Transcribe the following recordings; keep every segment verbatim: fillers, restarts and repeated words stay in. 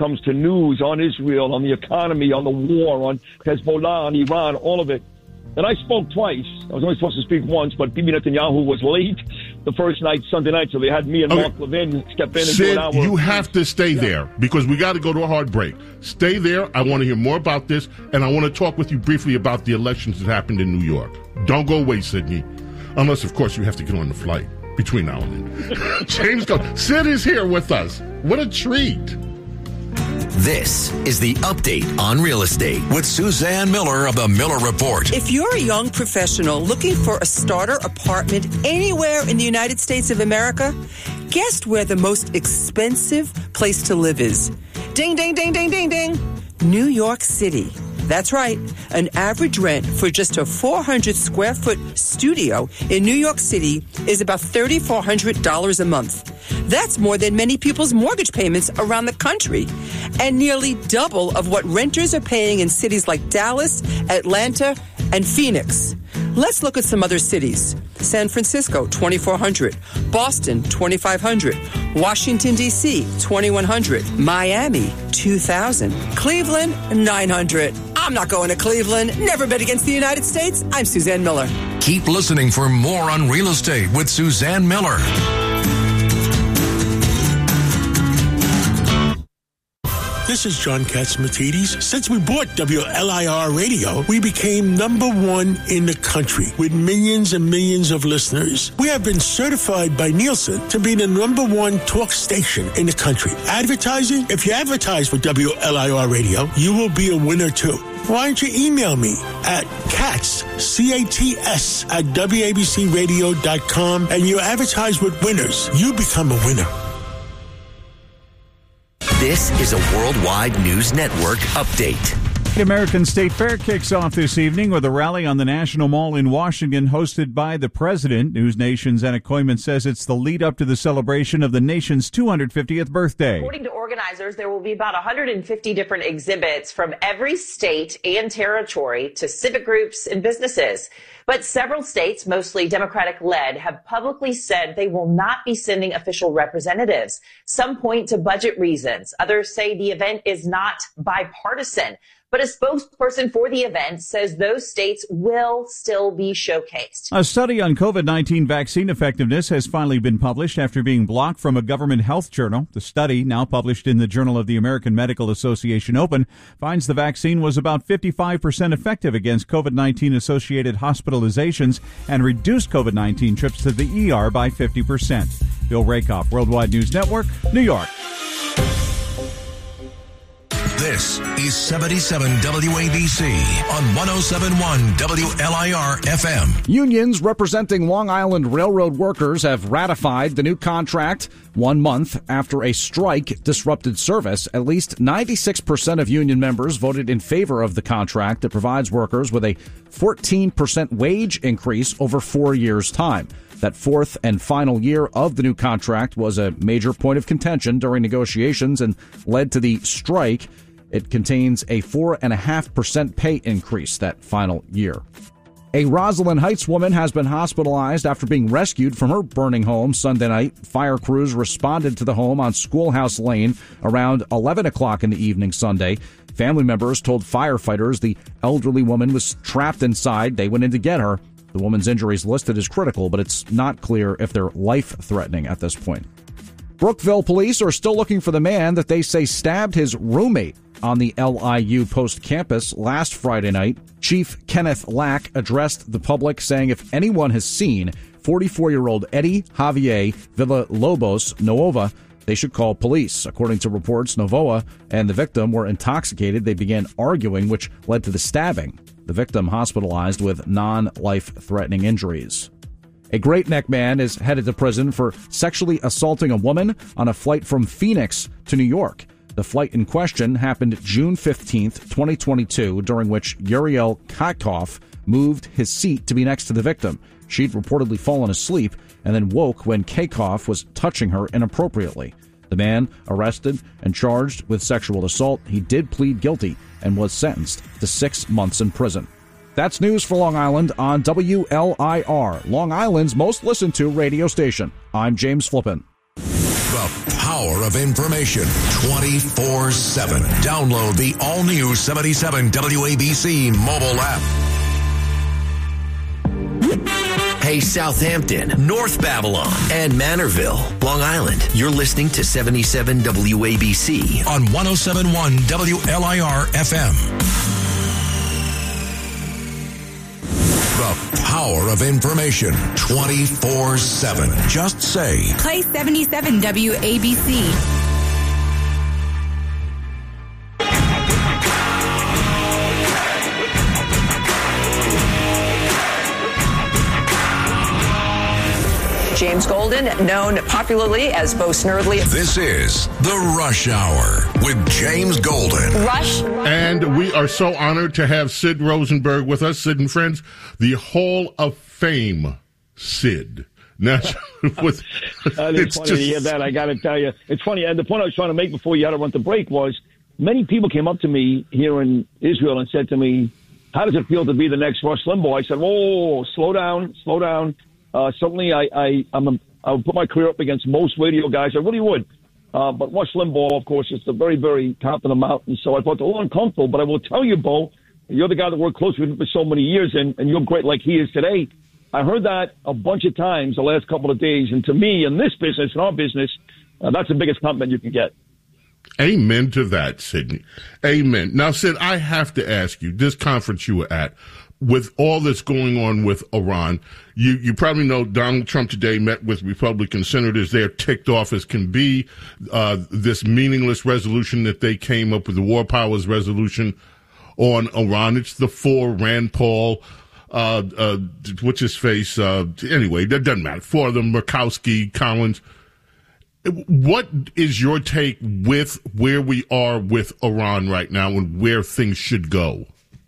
comes to news on Israel, on the economy, on the war, on Hezbollah, on Iran, all of it. And I spoke twice. I was only supposed to speak once, but Bibi Netanyahu was late the first night, Sunday night, so they had me and okay. Mark Levin step in and Sid, do an hour. You have to stay yeah. there because we got to go to a hard break. Stay there. I want to hear more about this, and I want to talk with you briefly about the elections that happened in New York. Don't go away, Sydney, unless, of course, you have to get on the flight between now and then. James, go. Sid is here with us. What a treat. This is the Update on Real Estate with Suzanne Miller of the Miller Report. If you're a young professional looking for a starter apartment anywhere in the United States of America, guess where the most expensive place to live is? Ding, ding, ding, ding, ding, ding. New York City. That's right. An average rent for just a four hundred square foot studio in New York City is about three thousand four hundred dollars a month. That's more than many people's mortgage payments around the country, and nearly double of what renters are paying in cities like Dallas, Atlanta, and Phoenix. Let's look at some other cities. San Francisco, twenty-four hundred dollars. Boston, twenty-five hundred dollars. Washington, D C, twenty-one hundred dollars. Miami, two thousand dollars. Cleveland, nine hundred dollars. I'm not going to Cleveland. Never bet against the United States. I'm Suzanne Miller. Keep listening for more on real estate with Suzanne Miller. This is John Catsimatidis. Since we bought W L I R Radio, we became number one in the country with millions and millions of listeners. We have been certified by Nielsen to be the number one talk station in the country. Advertising? If you advertise with W L I R Radio, you will be a winner too. Why don't you email me at cats, C A T S, at W A B C radio dot com and you advertise with winners. You become a winner. This is a Worldwide News Network update. The American State Fair kicks off this evening with a rally on the National Mall in Washington hosted by the president. News Nation's Anna Koyman says it's the lead up to the celebration of the nation's two hundred fiftieth birthday. According to organizers, there will be about one hundred fifty different exhibits from every state and territory to civic groups and businesses. But several states, mostly Democratic-led, have publicly said they will not be sending official representatives. Some point to budget reasons. Others say the event is not bipartisan. But a spokesperson for the event says those states will still be showcased. A study on COVID nineteen vaccine effectiveness has finally been published after being blocked from a government health journal. The study, now published in the Journal of the American Medical Association Open, finds the vaccine was about fifty-five percent effective against COVID nineteen associated hospitalizations and reduced COVID nineteen trips to the E R by fifty percent. Bill Rakoff, Worldwide News Network, New York. This is seventy-seven W A B C on one oh seven point one W L I R F M. Unions representing Long Island Railroad workers have ratified the new contract one month after a strike disrupted service. At least ninety-six percent of union members voted in favor of the contract that provides workers with a fourteen percent wage increase over four years' time. That fourth and final year of the new contract was a major point of contention during negotiations and led to the strike. It contains a four point five percent pay increase that final year. A Rosalind Heights woman has been hospitalized after being rescued from her burning home Sunday night. Fire crews responded to the home on Schoolhouse Lane around eleven o'clock in the evening Sunday. Family members told firefighters the elderly woman was trapped inside. They went in to get her. The woman's injuries listed as critical, but it's not clear if they're life-threatening at this point. Brookville police are still looking for the man that they say stabbed his roommate on the L I U Post campus last Friday night. Chief Kenneth Lack addressed the public saying if anyone has seen forty-four-year-old Eddie Javier Villalobos Novoa, they should call police. According to reports, Novoa and the victim were intoxicated. They began arguing, which led to the stabbing. The victim hospitalized with non-life-threatening injuries. A Great Neck man is headed to prison for sexually assaulting a woman on a flight from Phoenix to New York. The flight in question happened June fifteenth, twenty twenty-two, during which Uriel Kaikoff moved his seat to be next to the victim. She'd reportedly fallen asleep and then woke when Kaikoff was touching her inappropriately. The man arrested and charged with sexual assault. He did plead guilty and was sentenced to six months in prison. That's news for Long Island on W L I R, Long Island's most listened to radio station. I'm James Flippin. The power of information twenty-four seven. Download the all-new seventy-seven W A B C mobile app. Hey, Southampton, North Babylon, and Manorville, Long Island. You're listening to seventy-seven W A B C on one oh seven point one W L I R F M. The power of information twenty-four seven. Just say, play seventy-seven W A B C. James Golden, known popularly as Bo Snerdley. This is The Rush Hour with James Golden. Rush. And we are so honored to have Sid Rosenberg with us. Sid and friends, the Hall of Fame Sid. Now, with, uh, it's, it's funny just... to hear that, I got to tell you. It's funny, and the point I was trying to make before you had to run to break was many people came up to me here in Israel and said to me, how does it feel to be the next Rush Limbaugh? I said, whoa, slow down, slow down. Uh, certainly, I, I, I'm a, I would put my career up against most radio guys. I really would. Uh, but Rush Limbaugh, of course, is the very, very top of the mountain. So I felt a little uncomfortable. But I will tell you, Bo, you're the guy that worked closely with him for so many years, and, and you're great like he is today. I heard that a bunch of times the last couple of days. And to me, in this business, in our business, uh, that's the biggest compliment you can get. Amen to that, Sidney. Amen. Now, Sid, I have to ask you, this conference you were at, with all that's going on with Iran, you, you probably know Donald Trump today met with Republican senators. They're ticked off as can be. Uh, this meaningless resolution that they came up with, the War Powers resolution on Iran. It's the four, Rand Paul, uh, uh, what's his face? Uh, anyway, that doesn't matter. Four of them, Murkowski, Collins. What is your take with where we are with Iran right now and where things should go?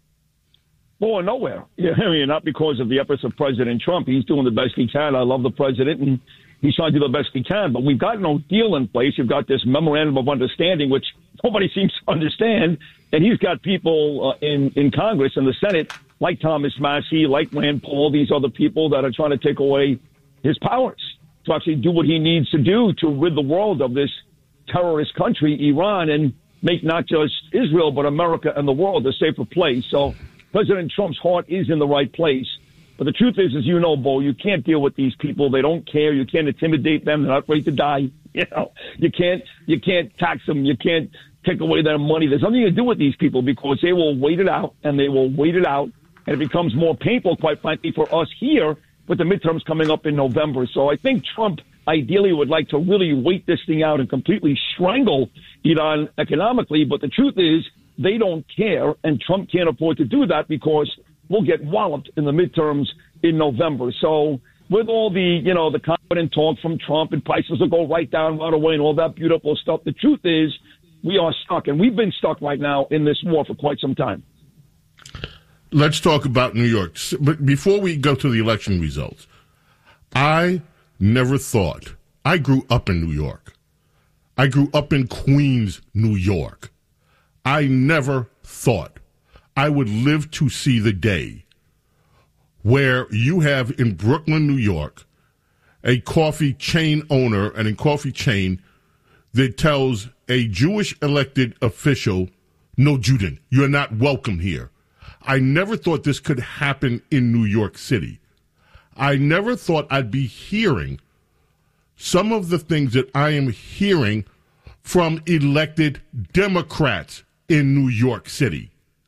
Oh, nowhere. Yeah, I mean, not because of the efforts of President Trump. He's doing the best he can. I love the president, and he's trying to do the best he can. But we've got no deal in place. You've got this memorandum of understanding, which nobody seems to understand. And he's got people uh, in, in Congress and the Senate, like Thomas Massie, like Rand Paul, these other people that are trying to take away his powers to actually do what he needs to do to rid the world of this terrorist country, Iran, and make not just Israel, but America and the world a safer place. So President Trump's heart is in the right place. But the truth is, as you know, Bo, you can't deal with these people. They don't care. You can't intimidate them. They're not ready to die. You know, you can't, you can't tax them. You can't take away their money. There's nothing to do with these people because they will wait it out and they will wait it out. And it becomes more painful, quite frankly, for us here with the midterms coming up in November. So I think Trump ideally would like to really wait this thing out and completely strangle Iran economically. But the truth is, they don't care, and Trump can't afford to do that because we'll get walloped in the midterms in November. So with all the, you know, the confident talk from Trump and prices will go right down right away and all that beautiful stuff, the truth is we are stuck, and we've been stuck right now in this war for quite some time. Let's talk about New York. But before we go to the election results, I never thought, I grew up in New York. I grew up in Queens, New York. I never thought I would live to see the day where you have in Brooklyn, New York, a coffee chain owner and a coffee chain that tells a Jewish elected official, no, Juden, you're not welcome here. I never thought this could happen in New York City. I never thought I'd be hearing some of the things that I am hearing from elected Democrats in New York City.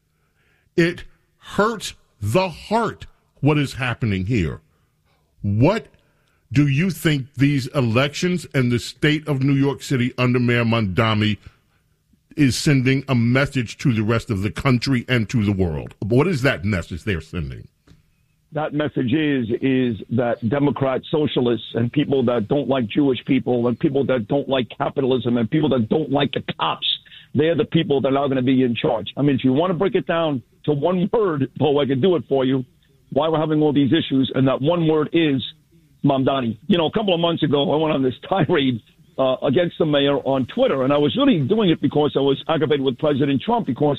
It hurts the heart what is happening here. What do you think these elections and the state of New York City under Mayor Mamdani is sending a message to the rest of the country and to the world? What is that message they're sending? That message is is that Democrat socialists and people that don't like Jewish people and people that don't like capitalism and people that don't like the cops, they're the people that are now going to be in charge. I mean, if you want to break it down to one word, Bo, I can do it for you, why we're having all these issues, and that one word is Mamdani. You know, a couple of months ago, I went on this tirade uh, against the mayor on Twitter, and I was really doing it because I was aggravated with President Trump because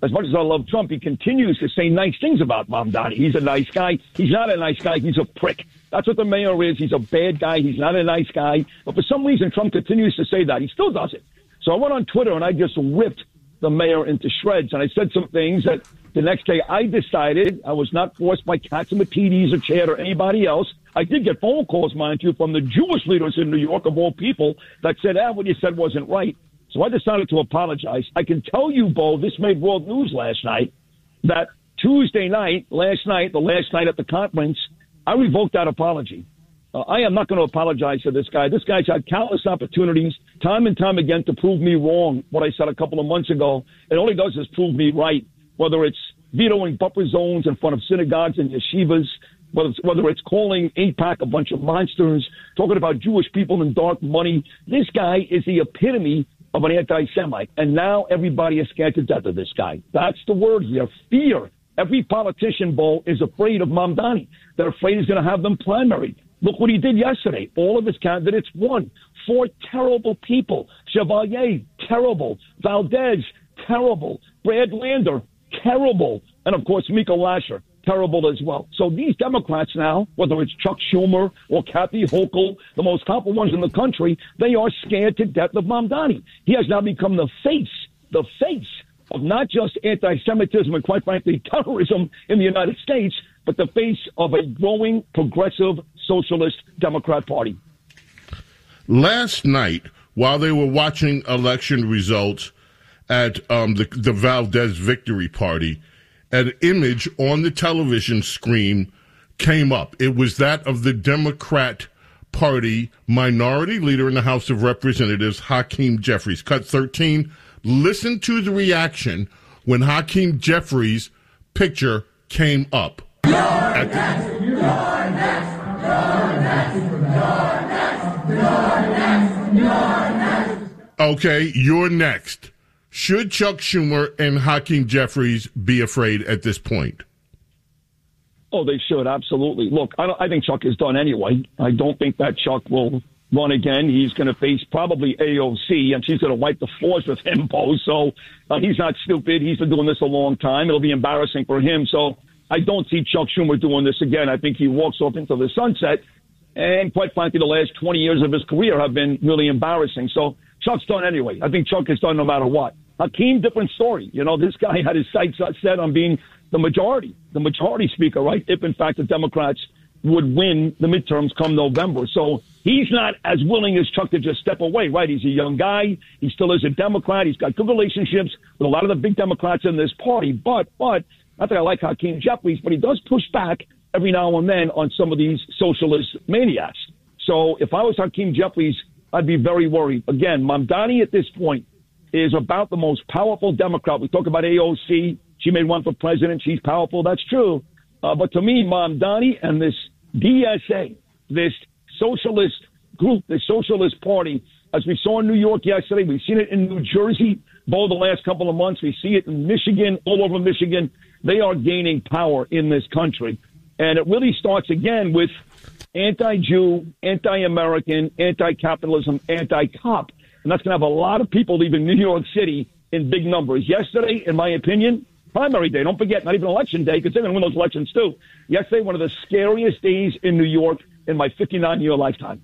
as much as I love Trump, he continues to say nice things about Mamdani. He's a nice guy. He's not a nice guy. He's a prick. That's what the mayor is. He's a bad guy. He's not a nice guy. But for some reason, Trump continues to say that. He still does it. So I went on Twitter and I just ripped the mayor into shreds. And I said some things that the next day I decided I was not forced by Catsimatidis or Chad or anybody else. I did get phone calls, mind you, from the Jewish leaders in New York, of all people, that said, ah, what you said wasn't right. So I decided to apologize. I can tell you, Bo, this made world news last night, that Tuesday night, last night, the last night at the conference, I revoked that apology. Uh, I am not going to apologize to this guy. This guy's had countless opportunities, time and time again, to prove me wrong, what I said a couple of months ago. And all he does is prove me right, whether it's vetoing buffer zones in front of synagogues and yeshivas, whether it's, whether it's calling AIPAC a bunch of monsters, talking about Jewish people and dark money. This guy is the epitome of an anti-Semite. And now everybody is scared to death of this guy. That's the word here, fear. Every politician, Bo, is afraid of Mamdani. They're afraid he's going to have them primaried. Look what he did yesterday. All of his candidates won. Four terrible people. Chevalier, terrible. Valdez, terrible. Brad Lander, terrible. And, of course, Mika Lasher, terrible as well. So these Democrats now, whether it's Chuck Schumer or Kathy Hochul, the most powerful ones in the country, they are scared to death of Mamdani. He has now become the face, the face of not just anti-Semitism and, quite frankly, terrorism in the United States, but the face of a growing progressive socialist Democrat Party. Last night, while they were watching election results at um, the, the Valdez Victory Party, an image on the television screen came up. It was that of the Democrat Party minority leader in the House of Representatives, Hakeem Jeffries. Cut thirteen. Listen to the reaction when Hakeem Jeffries' picture came up. You're next, you're next, you're next, you're next, you're next. Okay, you're next. Should Chuck Schumer and Hakeem Jeffries be afraid at this point? Oh, they should, absolutely. Look, I, don't, I think Chuck is done anyway. I don't think that Chuck will run again. He's going to face probably A O C, and she's going to wipe the floors with him, Bo. So uh, he's not stupid. He's been doing this a long time. It'll be embarrassing for him. So I don't see Chuck Schumer doing this again. I think he walks off into the sunset. And quite frankly, the last twenty years of his career have been really embarrassing. So Chuck's done anyway. I think Chuck is done no matter what. Hakeem, different story. You know, this guy had his sights set on being the majority, the majority speaker, right? If, in fact, the Democrats would win the midterms come November. So he's not as willing as Chuck to just step away, right? He's a young guy. He still is a Democrat. He's got good relationships with a lot of the big Democrats in this party. But, but, not that I like Hakeem Jeffries, but he does push back every now and then on some of these socialist maniacs. So if I was Hakeem Jeffries, I'd be very worried. Again, Mamdani at this point is about the most powerful Democrat. We talk about A O C. She made one for president. She's powerful. That's true. Uh, but to me, Mamdani and this D S A, this socialist group, this socialist party, as we saw in New York yesterday, we've seen it in New Jersey, both the last couple of months. We see it in Michigan, all over Michigan. They are gaining power in this country. And it really starts again with anti-Jew, anti-American, anti-capitalism, anti-cop. And that's going to have a lot of people leaving New York City in big numbers. Yesterday, in my opinion, primary day, don't forget, not even election day, because they're going to win those elections too. Yesterday, one of the scariest days in New York in my fifty-nine-year lifetime.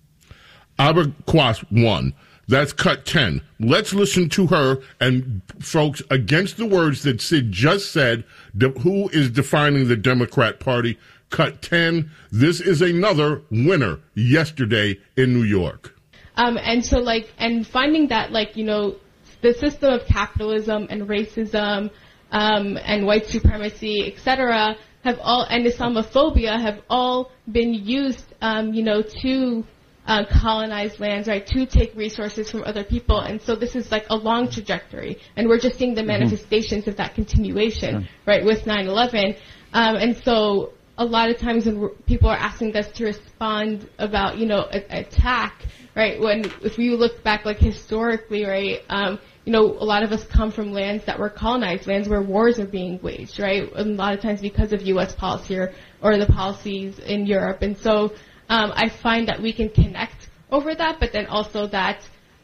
Albert Quast won. That's cut ten. Let's listen to her and folks against the words that Sid just said. De- who is defining the Democrat Party? Cut ten. This is another winner yesterday in New York. Um, and so, like, and finding that, like, you know, the system of capitalism and racism um, and white supremacy, et cetera, have all, and Islamophobia have all been used, um, you know, to Uh, colonize lands, right, to take resources from other people. And so this is like a long trajectory. And we're just seeing the manifestations mm-hmm. of that continuation, yeah. right, with nine eleven. Um, and so a lot of times when people are asking us to respond about, you know, a- attack, right, when if you look back, like, historically, right, um, you know, a lot of us come from lands that were colonized, lands where wars are being waged, right, and a lot of times because of U S policy or, or the policies in Europe. And so Um, I find that we can connect over that, but then also that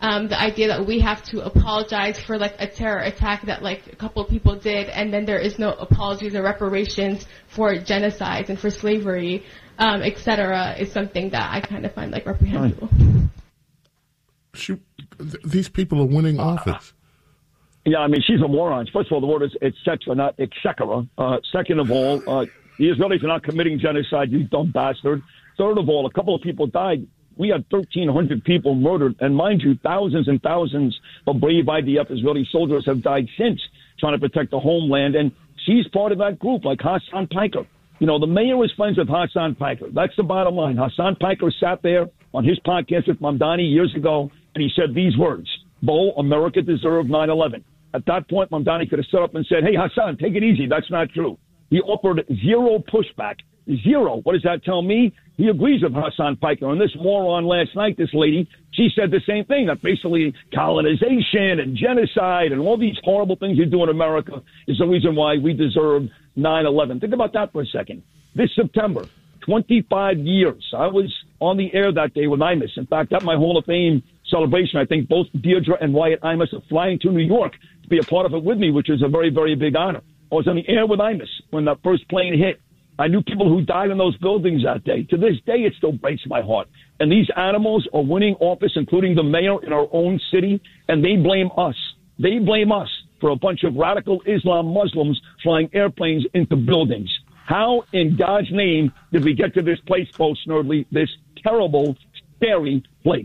Um, the idea that we have to apologize for like a terror attack that like a couple of people did, and then there is no apologies or reparations for genocides and for slavery, um, et cetera, is something that I kind of find like reprehensible. She, th- these people are winning office. Yeah, I mean, she's a moron. First of all, the word is et cetera, not et cetera. Uh, second of all, uh, the Israelis are not committing genocide, you dumb bastard. Third of all, a couple of people died. We had thirteen hundred people murdered. And mind you, thousands and thousands of brave I D F Israeli soldiers have died since trying to protect the homeland. And she's part of that group, like Hassan Piker. You know, the mayor is friends with Hassan Piker. That's the bottom line. Hassan Piker sat there on his podcast with Mamdani years ago, and he said these words, Bo, America deserved nine eleven. At that point, Mamdani could have stood up and said, hey, Hassan, take it easy. That's not true. He offered zero pushback. Zero. What does that tell me? He agrees with Hassan Piker. And this moron last night, this lady, she said the same thing, that basically colonization and genocide and all these horrible things you do in America is the reason why we deserve nine eleven. Think about that for a second. This September, twenty-five years. I was on the air that day with Imus. In fact, at my Hall of Fame celebration, I think both Deirdre and Wyatt Imus are flying to New York to be a part of it with me, which is a very, very big honor. I was on the air with Imus when that first plane hit. I knew people who died in those buildings that day. To this day, it still breaks my heart. And these animals are winning office, including the mayor in our own city, and they blame us. They blame us for a bunch of radical Islam Muslims flying airplanes into buildings. How in God's name did we get to this place, Bo Snerdley, this terrible, scary place?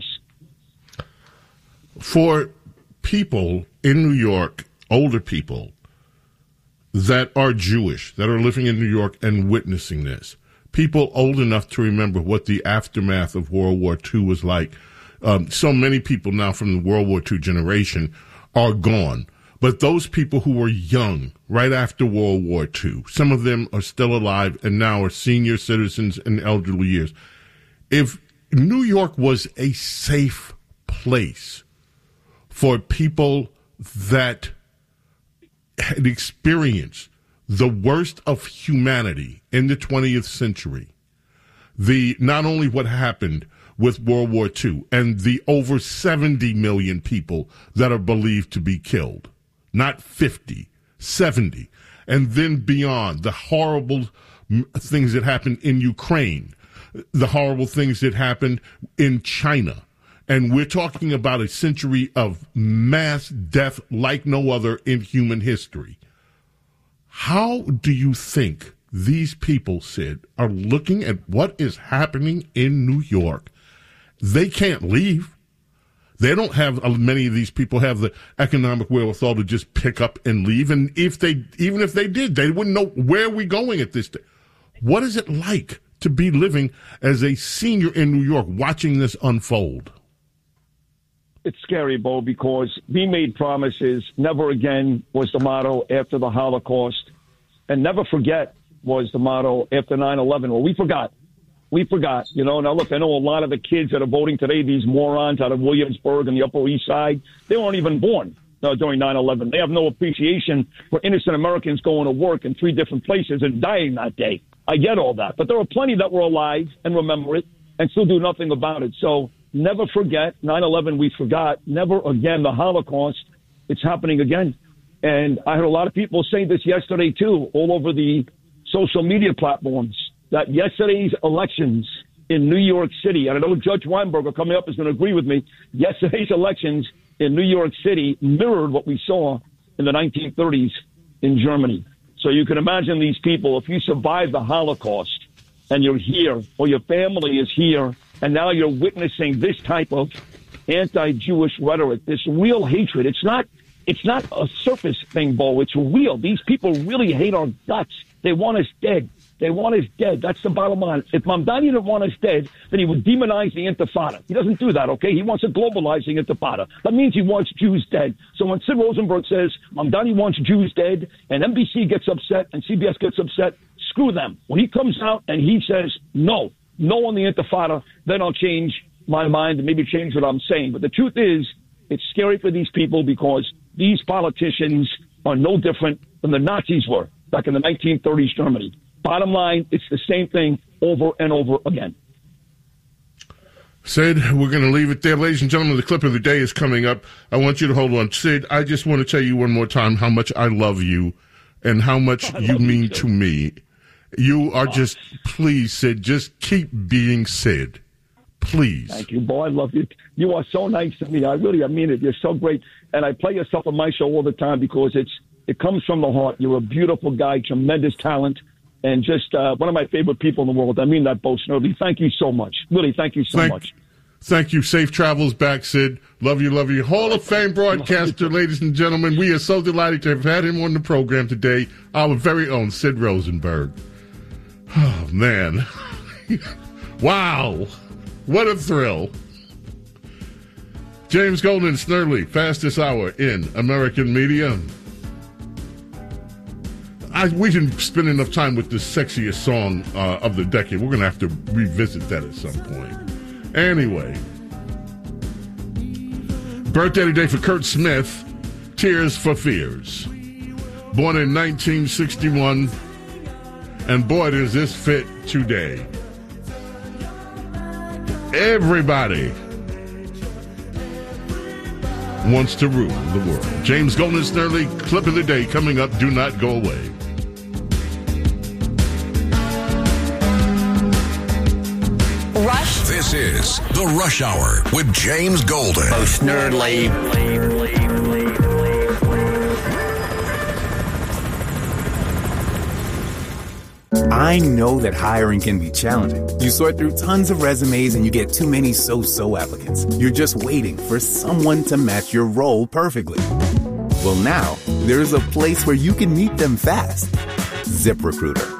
For people in New York, older people, that are Jewish, that are living in New York and witnessing this. People old enough to remember what the aftermath of World War Two was like. Um, so many people now from the World War Two generation are gone. But those people who were young right after World War Two, some of them are still alive and now are senior citizens in elderly years. If New York was a safe place for people that had experienced the worst of humanity in the twentieth century, the not only what happened with World War Two and the over seventy million people that are believed to be killed, not fifty, seventy, and then beyond, the horrible things that happened in Ukraine, the horrible things that happened in China. And we're talking about a century of mass death like no other in human history. How do you think these people, Sid, are looking at what is happening in New York? They can't leave. They don't have, many of these people have the economic wherewithal to just pick up and leave. And if they, even if they did, they wouldn't know where we're going at this day. What is it like to be living as a senior in New York watching this unfold? It's scary, Bo, because we made promises. Never again was the motto after the Holocaust. And never forget was the motto after nine eleven. Well, we forgot. We forgot. You know, now look, I know a lot of the kids that are voting today, these morons out of Williamsburg and the Upper East Side, they weren't even born uh, during nine eleven. They have no appreciation for innocent Americans going to work in three different places and dying that day. I get all that. But there are plenty that were alive and remember it and still do nothing about it. So never forget, nine eleven we forgot. Never again, the Holocaust, it's happening again. And I heard a lot of people say this yesterday, too, all over the social media platforms, that yesterday's elections in New York City, and I know Judge Weinberger coming up is going to agree with me, yesterday's elections in New York City mirrored what we saw in the nineteen thirties in Germany. So you can imagine these people, if you survive the Holocaust and you're here, or your family is here, and now you're witnessing this type of anti-Jewish rhetoric, this real hatred. It's not it's not a surface thing, Bo. It's real. These people really hate our guts. They want us dead. They want us dead. That's the bottom line. If Mamdani didn't want us dead, then he would demonize the Intifada. He doesn't do that, okay? He wants to globalize the Intifada. That means he wants Jews dead. So when Sid Rosenberg says Mamdani wants Jews dead, and N B C gets upset and C B S gets upset, screw them. When he comes out and he says no, no on the Intifada, then I'll change my mind and maybe change what I'm saying. But the truth is, it's scary for these people because these politicians are no different than the Nazis were back in the nineteen thirties Germany. Bottom line, it's the same thing over and over again. Sid, we're going to leave it there. Ladies and gentlemen, the clip of the day is coming up. I want you to hold on. Sid, I just want to tell you one more time how much I love you and how much you mean you to me. You are just, please, Sid, just keep being Sid. Please. Thank you, boy. I love you. You are so nice to me. I really, I mean it. You're so great. And I play yourself on my show all the time because it's it comes from the heart. You're a beautiful guy, tremendous talent, and just uh, one of my favorite people in the world. I mean that, Bo Snerdley. Thank you so much. Really, thank you so thank, much. Thank you. Safe travels back, Sid. Love you, love you. Hall of Fame broadcaster, ladies and gentlemen. We are so delighted to have had him on the program today. Our very own Sid Rosenberg. Oh, man. Wow. What a thrill. James Golden Snerdley, fastest hour in American media. I, we didn't spend enough time with the sexiest song uh, of the decade. We're going to have to revisit that at some point. Anyway. Birthday today for Kurt Smith. Tears for Fears. Born in nineteen sixty-one. And boy, does this fit today. Everybody wants to rule the world. James Golden Snerdley, clip of the day coming up. Do not go away. Rush. This is the Rush Hour with James Golden. Oh, Snerdley. I know that hiring can be challenging. You sort through tons of resumes and you get too many so-so applicants. You're just waiting for someone to match your role perfectly. Well, now there's a place where you can meet them fast. ZipRecruiter.